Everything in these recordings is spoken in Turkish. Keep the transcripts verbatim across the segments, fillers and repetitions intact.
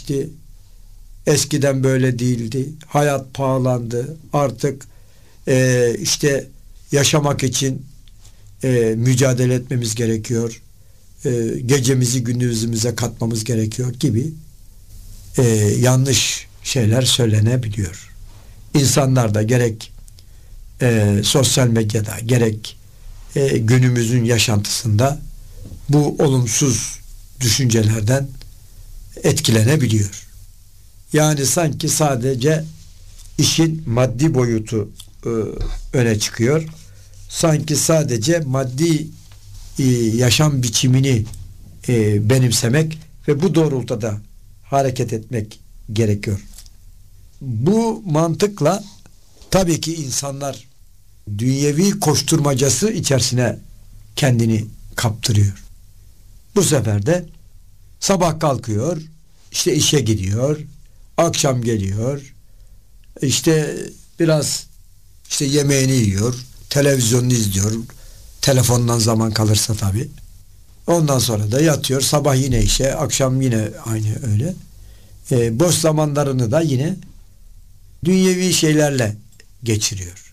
değişti. Eskiden böyle değildi. Hayat pahalandı. Artık e, işte yaşamak için e, mücadele etmemiz gerekiyor. E, gecemizi gündüzümüze katmamız gerekiyor gibi e, yanlış şeyler söylenebiliyor. İnsanlar da gerek e, sosyal medyada gerek e, günümüzün yaşantısında bu olumsuz düşüncelerden etkilenebiliyor. Yani sanki sadece işin maddi boyutu e, öne çıkıyor. Sanki sadece maddi e, yaşam biçimini e, benimsemek ve bu doğrultuda hareket etmek gerekiyor. Bu mantıkla tabii ki insanlar dünyevi koşturmacası içerisine kendini kaptırıyor. Bu sefer de sabah kalkıyor, işte işe gidiyor, akşam geliyor, işte biraz işte yemeğini yiyor, televizyonunu izliyor, telefondan zaman kalırsa tabii. Ondan sonra da yatıyor, sabah yine işe, akşam yine aynı öyle. E, boş zamanlarını da yine dünyevi şeylerle geçiriyor.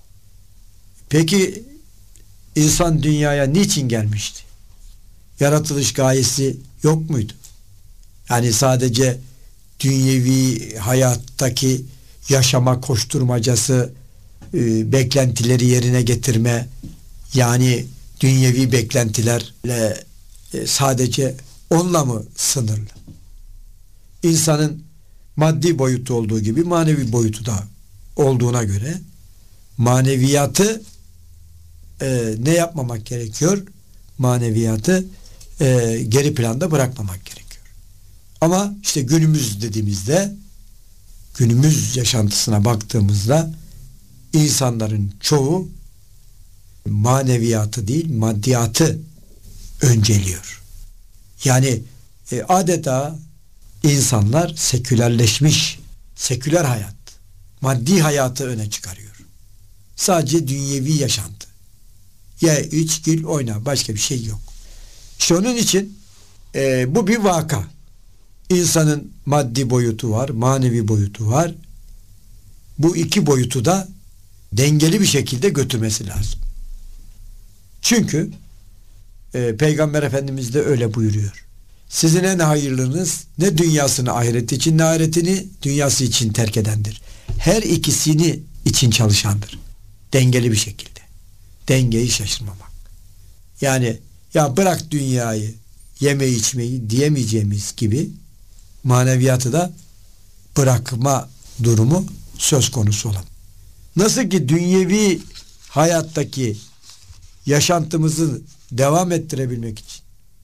Peki insan dünyaya niçin gelmişti? Yaratılış gayesi yok muydu? Yani sadece dünyevi hayattaki yaşama koşturmacası, e, beklentileri yerine getirme, yani dünyevi beklentilerle e, sadece onunla mı sınırlı? İnsanın maddi boyutu olduğu gibi manevi boyutu da olduğuna göre maneviyatı e, ne yapmamak gerekiyor? Maneviyatı e, geri planda bırakmamak gerekiyor. Ama işte günümüz dediğimizde, günümüz yaşantısına baktığımızda insanların çoğu maneviyatı değil maddiyatı önceliyor. Yani e, adeta insanlar sekülerleşmiş, seküler hayat, maddi hayatı öne çıkarıyor. Sadece dünyevi yaşantı. Ye, iç, gül, oyna, başka bir şey yok. İşte onun için e, bu bir vaka. İnsanın maddi boyutu var, manevi boyutu var. Bu iki boyutu da dengeli bir şekilde götürmesi lazım. Çünkü e, Peygamber Efendimiz de öyle buyuruyor. Sizin en hayırlınız ne dünyasını ahiret için ne ahiretini dünyası için terk edendir. Her ikisini için çalışandır. Dengeli bir şekilde. Dengeyi şaşırmamak. Yani ya bırak dünyayı, yeme içmeyi diyemeyeceğimiz gibi maneviyatı da bırakma durumu söz konusu olan. Nasıl ki dünyevi hayattaki yaşantımızı devam ettirebilmek için,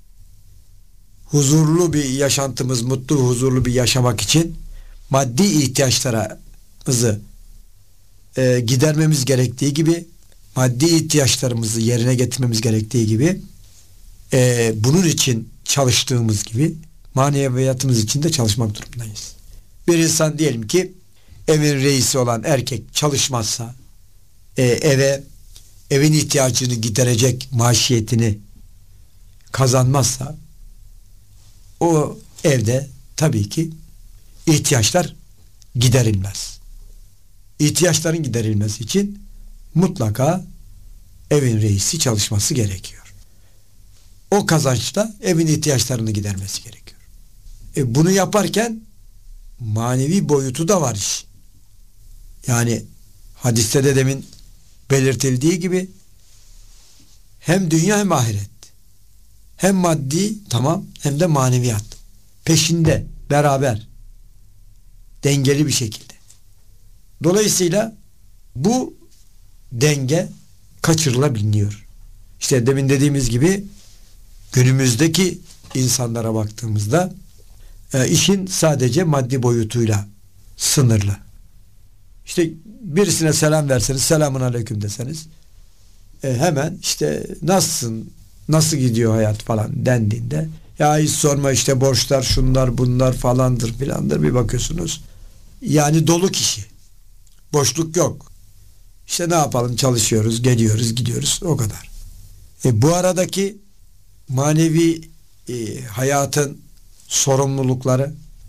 huzurlu bir yaşantımız, mutlu, huzurlu bir yaşamak için maddi ihtiyaçlarımızı e, gidermemiz gerektiği gibi, maddi ihtiyaçlarımızı yerine getirmemiz gerektiği gibi, e, bunun için çalıştığımız gibi maneviyatımız için de çalışmak durumundayız. Bir insan diyelim ki evin reisi olan erkek çalışmazsa, e, eve evin ihtiyacını giderecek maişiyetini kazanmazsa, o evde tabii ki ihtiyaçlar giderilmez. İhtiyaçların giderilmesi için mutlaka evin reisi çalışması gerekiyor. O kazançla evin ihtiyaçlarını gidermesi gerekiyor. E bunu yaparken manevi boyutu da var iş. Yani hadiste de demin belirtildiği gibi hem dünya hem ahiret. Hem maddi tamam hem de maneviyat. Peşinde, beraber. Dengeli bir şekilde. Dolayısıyla bu denge kaçırılabiliyor. İşte demin dediğimiz gibi günümüzdeki insanlara baktığımızda e, işin sadece maddi boyutuyla sınırlı. İşte birisine selam verseniz, selamun aleyküm deseniz e, hemen işte nasılsın, nasıl gidiyor hayat falan dendiğinde ya hiç sorma işte borçlar şunlar bunlar falandır filandır, bir bakıyorsunuz yani dolu kişi, boşluk yok. İşte ne yapalım, çalışıyoruz, geliyoruz, gidiyoruz, o kadar. E, bu aradaki manevi e, hayatın sorumlulukları,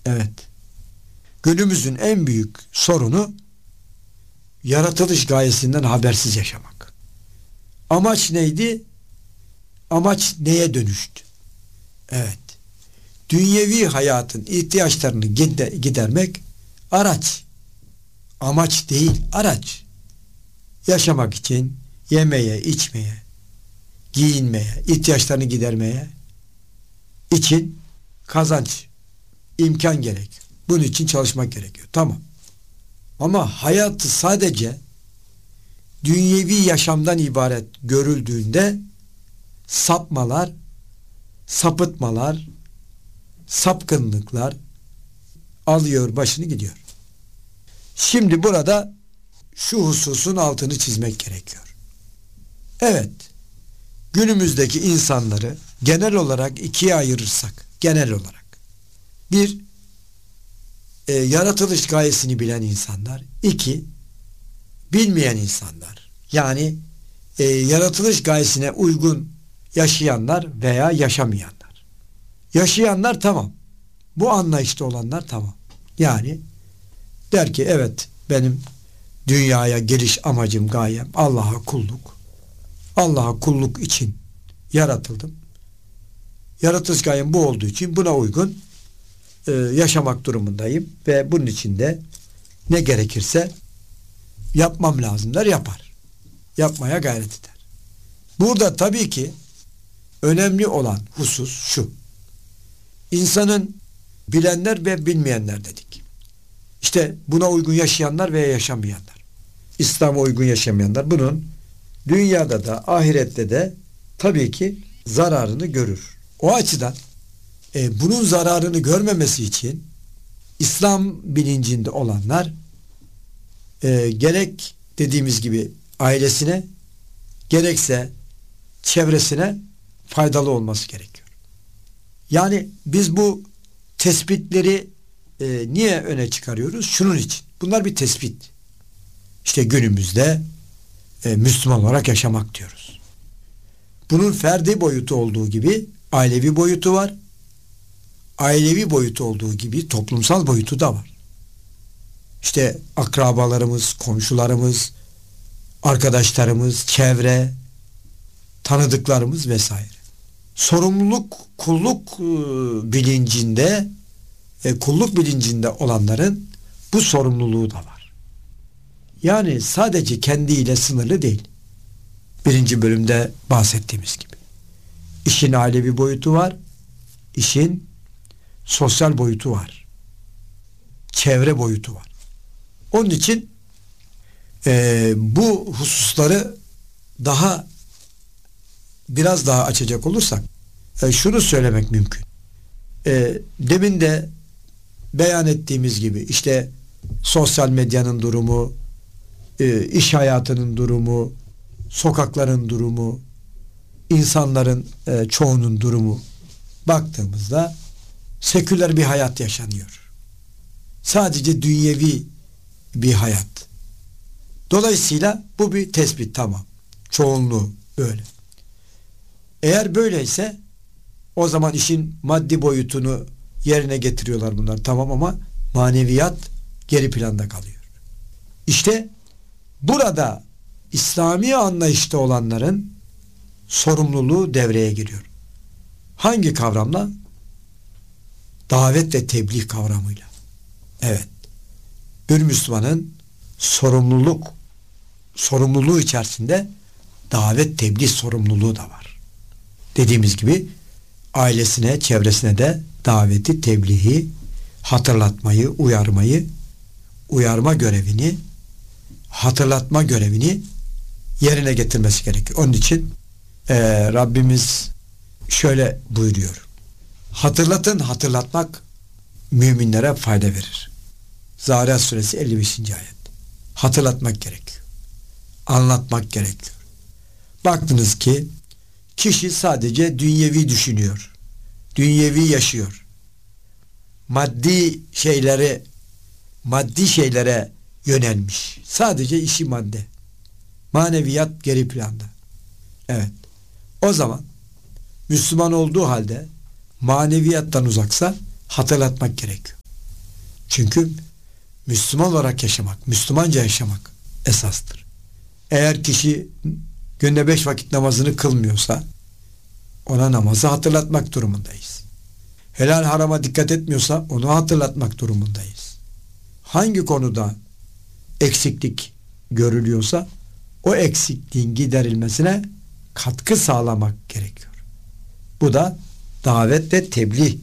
Evet. Günümüzün en büyük sorunu yaratılış gayesinden habersiz yaşamak. Amaç neydi? Amaç neye dönüştü? Evet. Dünyevi hayatın ihtiyaçlarını gidermek araç. Amaç değil, araç. Yaşamak için yemeye, içmeye, giyinmeye, ihtiyaçlarını gidermeye için kazanç, imkan gerek. Bunun için çalışmak gerekiyor. Tamam. Ama hayatı sadece dünyevi yaşamdan ibaret görüldüğünde sapmalar, sapıtmalar, sapkınlıklar alıyor başını gidiyor. Şimdi burada şu hususun altını çizmek gerekiyor. Evet, günümüzdeki insanları genel olarak ikiye ayırırsak, genel olarak bir, e, yaratılış gayesini bilen insanlar, iki, bilmeyen insanlar. Yani e, yaratılış gayesine uygun yaşayanlar veya yaşamayanlar. Yaşayanlar tamam. Bu anlayışta olanlar tamam. Yani der ki evet, benim dünyaya geliş amacım, gayem Allah'a kulluk. Allah'a kulluk için yaratıldım. Yaratılış gayem bu olduğu için buna uygun e, yaşamak durumundayım ve bunun için de ne gerekirse yapmam lazım der, yapar. Yapmaya gayret eder. Burada tabii ki önemli olan husus şu. İnsanın bilenler ve bilmeyenler dedik. İşte buna uygun yaşayanlar veya yaşamayanlar. İslam'a uygun yaşamayanlar bunun dünyada da ahirette de tabii ki zararını görür. O açıdan e, bunun zararını görmemesi için İslam bilincinde olanlar e, gerek dediğimiz gibi ailesine gerekse çevresine faydalı olması gerekiyor. Yani biz bu tespitleri e, niye öne çıkarıyoruz? Şunun için. Bunlar bir tespit. İşte günümüzde e, Müslüman olarak yaşamak diyoruz. Bunun ferdi boyutu olduğu gibi ailevi boyutu var. Ailevi boyutu olduğu gibi toplumsal boyutu da var. İşte akrabalarımız, komşularımız, arkadaşlarımız, çevre, tanıdıklarımız vesaire. Sorumluluk, kulluk e, bilincinde e, kulluk bilincinde olanların bu sorumluluğu da var. Yani sadece kendiyle sınırlı değil. Birinci bölümde bahsettiğimiz gibi. İşin ailevi boyutu var, işin sosyal boyutu var, çevre boyutu var. Onun için e, bu hususları daha biraz daha açacak olursak e, şunu söylemek mümkün. E, demin de beyan ettiğimiz gibi işte sosyal medyanın durumu, e, iş hayatının durumu, sokakların durumu, insanların e, çoğunun durumu baktığımızda seküler bir hayat yaşanıyor. Sadece dünyevi bir hayat. Dolayısıyla bu bir tespit, tamam. Çoğunluğu böyle. Eğer böyleyse o zaman işin maddi boyutunu yerine getiriyorlar bunlar, tamam, ama maneviyat geri planda kalıyor. İşte burada İslami anlayışta olanların sorumluluğu devreye giriyor. Hangi kavramla? Davet ve tebliğ kavramıyla. Evet. Bir Müslümanın sorumluluk sorumluluğu içerisinde davet tebliğ sorumluluğu da var. Dediğimiz gibi ailesine, çevresine de daveti, tebliği, hatırlatmayı, uyarmayı, uyarma görevini, hatırlatma görevini yerine getirmesi gerekiyor. Onun için e, Rabbimiz şöyle buyuruyor. Hatırlatın, hatırlatmak müminlere fayda verir. Zariyat suresi elli beşinci ayet. Hatırlatmak gerekiyor. Anlatmak gerekiyor. Baktınız ki kişi sadece dünyevi düşünüyor. Dünyevi yaşıyor. Maddi şeyleri maddi şeylere yönelmiş. Sadece işi madde. Maneviyat geri planda. Evet. O zaman Müslüman olduğu halde maneviyattan uzaksa hatırlatmak gerekiyor. Çünkü Müslüman olarak yaşamak, Müslümanca yaşamak esastır. Eğer kişi günde beş vakit namazını kılmıyorsa ona namazı hatırlatmak durumundayız. Helal harama dikkat etmiyorsa onu hatırlatmak durumundayız. Hangi konuda eksiklik görülüyorsa o eksikliğin giderilmesine katkı sağlamak gerekiyor. Bu da davet ve tebliğ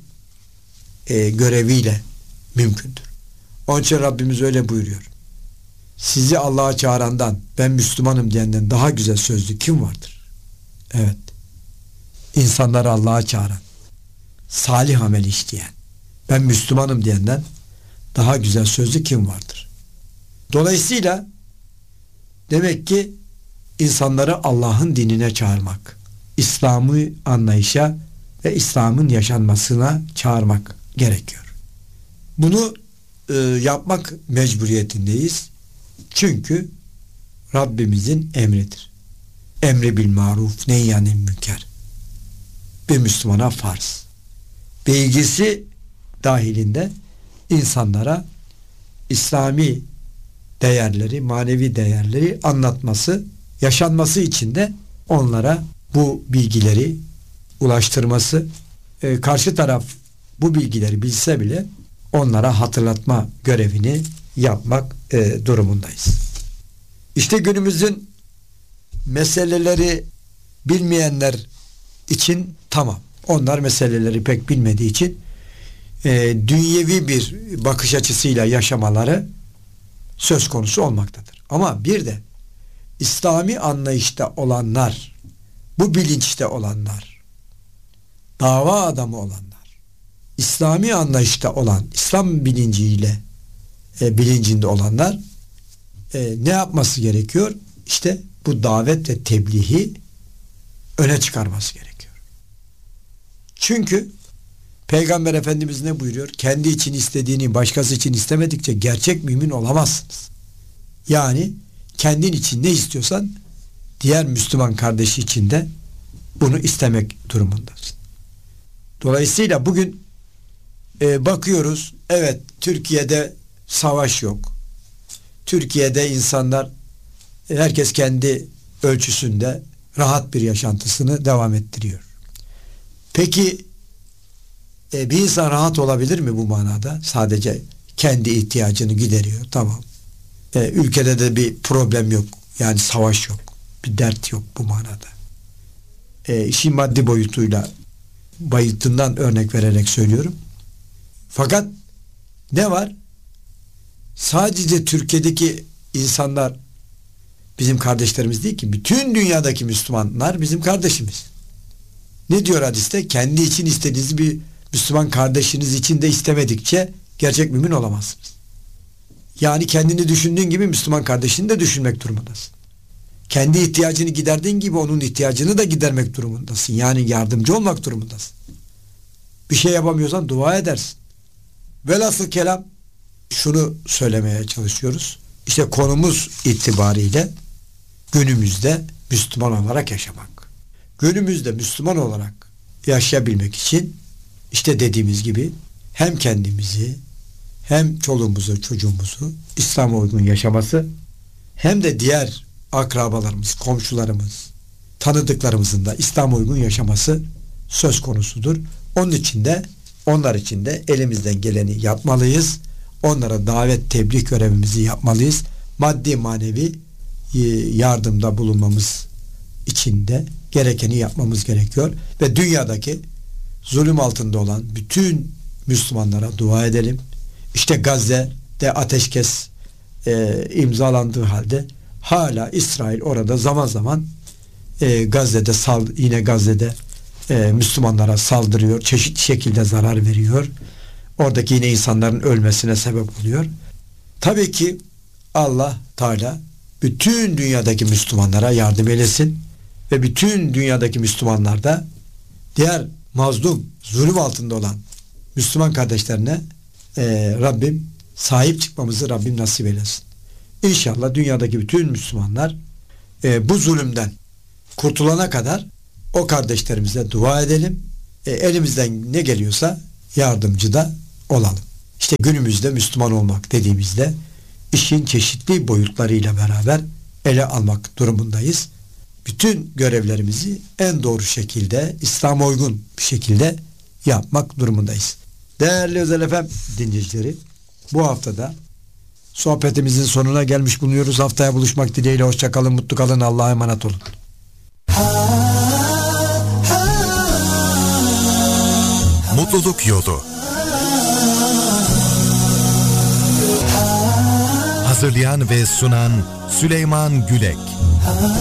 e, göreviyle mümkündür. Onun için Rabbimiz öyle buyuruyor. Sizi Allah'a çağırandan, ben Müslümanım diyenden daha güzel sözlü kim vardır? Evet. İnsanları Allah'a çağıran, salih amel işleyen, ben Müslümanım diyenden daha güzel sözlü kim vardır? Dolayısıyla demek ki insanları Allah'ın dinine çağırmak, İslam'ı anlayışa ve İslam'ın yaşanmasına çağırmak gerekiyor. Bunu e, yapmak mecburiyetindeyiz. Çünkü Rabbimizin emridir. Emri bil maruf nehyanil münker. Bir Müslümana farz. Bilgisi dahilinde insanlara İslami değerleri, manevi değerleri anlatması, yaşanması için de onlara bu bilgileri ulaştırması, e, karşı taraf bu bilgileri bilse bile onlara hatırlatma görevini yapmak e, durumundayız. İşte günümüzün meseleleri bilmeyenler için tamam. Onlar meseleleri pek bilmediği için e, dünyevi bir bakış açısıyla yaşamaları söz konusu olmaktadır. Ama bir de İslami anlayışta olanlar, bu bilinçte olanlar, dava adamı olanlar, İslami anlayışta olan, İslam bilinciyle e, bilincinde olanlar e, ne yapması gerekiyor? İşte bu davet ve tebliği öne çıkarması gerekiyor. Çünkü Peygamber Efendimiz ne buyuruyor? Kendi için istediğini başkası için istemedikçe gerçek mümin olamazsınız. Yani kendin için ne istiyorsan diğer Müslüman kardeşi için de bunu istemek durumundasın. Dolayısıyla bugün e, bakıyoruz, evet Türkiye'de savaş yok. Türkiye'de insanlar, herkes kendi ölçüsünde rahat bir yaşantısını devam ettiriyor. Peki e, bir insan rahat olabilir mi bu manada? Sadece kendi ihtiyacını gideriyor. Tamam. E, ülkede de bir problem yok. Yani savaş yok. Bir dert yok bu manada. E, işin maddi boyutuyla boyutundan örnek vererek söylüyorum. Fakat ne var? Sadece Türkiye'deki insanlar bizim kardeşlerimiz değil ki. Bütün dünyadaki Müslümanlar bizim kardeşimiz. Ne diyor hadiste? Kendi için istediğinizi bir Müslüman kardeşiniz için de istemedikçe gerçek mümin olamazsınız. Yani kendini düşündüğün gibi Müslüman kardeşini de düşünmek durumundasın. Kendi ihtiyacını giderdiğin gibi onun ihtiyacını da gidermek durumundasın. Yani yardımcı olmak durumundasın. Bir şey yapamıyorsan dua edersin. Velhasıl kelam şunu söylemeye çalışıyoruz. İşte konumuz itibariyle günümüzde Müslüman olarak yaşamak. Günümüzde Müslüman olarak yaşayabilmek için işte dediğimiz gibi hem kendimizi hem çoluğumuzu çocuğumuzu İslam'a uygun yaşaması hem de diğer akrabalarımız, komşularımız, tanıdıklarımızın da İslam'a uygun yaşaması söz konusudur. Onun için de onlar için de elimizden geleni yapmalıyız. Onlara davet, tebliğ görevimizi yapmalıyız. Maddi manevi yardımda bulunmamız için de gerekeni yapmamız gerekiyor. Ve dünyadaki zulüm altında olan bütün Müslümanlara dua edelim. İşte Gazze'de ateşkes e, imzalandığı halde hala İsrail orada zaman zaman e, Gazze'de sal, yine Gazze'de e, Müslümanlara saldırıyor. Çeşitli şekilde zarar veriyor. Oradaki yine insanların ölmesine sebep oluyor. Tabii ki Allah Teala bütün dünyadaki Müslümanlara yardım eylesin ve bütün dünyadaki Müslümanlar da diğer mazlum, zulüm altında olan Müslüman kardeşlerine e, Rabbim sahip çıkmamızı Rabbim nasip eylesin. İnşallah dünyadaki bütün Müslümanlar e, bu zulümden kurtulana kadar o kardeşlerimize dua edelim. E, elimizden ne geliyorsa yardımcı da olalım. İşte günümüzde Müslüman olmak dediğimizde işin çeşitli boyutlarıyla beraber ele almak durumundayız. Bütün görevlerimizi en doğru şekilde, İslam'a uygun bir şekilde yapmak durumundayız. Değerli Özel F M dinleyicileri, bu haftada sohbetimizin sonuna gelmiş bulunuyoruz. Haftaya buluşmak dileğiyle hoşça kalın, mutlu kalın, Allah'a emanet olun. Mutluluk Yolu. Hazırlayan ve sunan Süleyman Gülek.